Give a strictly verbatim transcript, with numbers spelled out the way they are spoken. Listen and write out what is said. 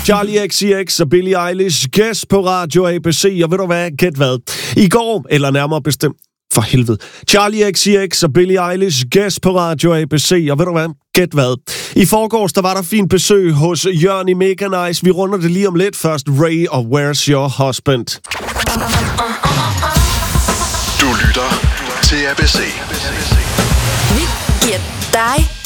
Charlie X C X og Billie Eilish, gæst på Radio A B C, og ved du hvad, gæt hvad? I går, eller nærmere bestemt, for helvede. Charlie X C X og Billie Eilish, gæst på Radio A B C, og ved du hvad, gæt hvad? I forgårs, der var der fint besøg hos Jørgen i Mega Nice. Vi runder det lige om lidt. Først Ray og Where's Your Husband? Du lytter til A B C. Vi giver dig